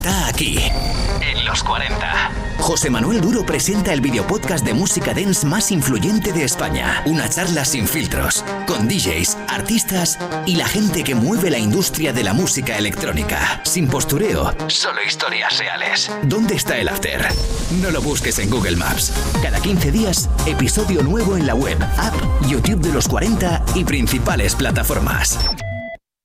Está aquí, en los 40. José Manuel Duro presenta el videopodcast de música dance más influyente de España. Una charla sin filtros, con DJs, artistas y la gente que mueve la industria de la música electrónica. Sin postureo, solo historias reales. ¿Dónde está el after? No lo busques en Google Maps. Cada 15 días, episodio nuevo en la web, app, YouTube de los 40 y principales plataformas.